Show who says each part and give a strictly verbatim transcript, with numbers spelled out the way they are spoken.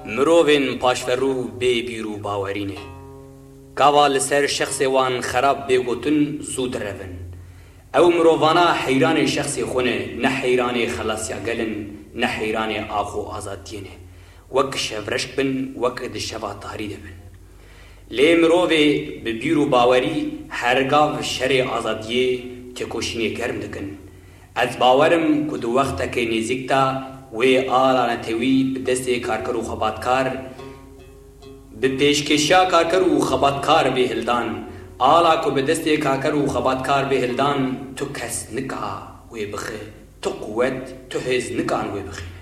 Speaker 1: مروفین پاشفرو بی بیرو باورینه کاوال سر شخص وان خراب بگوتن زود روین او مرووانا حیران شخص خونه نه حیران خلاصیا گلن نه حیران آخو آزادینه وک شفرشک بن وک دشوا تاری دبن لی مروفی به بیرو باوری هرگاو شر آزادیه تکوشینی گرم دکن از باورم که دو وقتا که نزیکتا و آلا نتوی به دست کارکر و خباتکار به پیشکشیا کارکر و خباتکار به هلدان آلا که به دست کارکر و خباتکار به هلدان تو کس نکا و بخی تو قوت تو هز نکان و بخی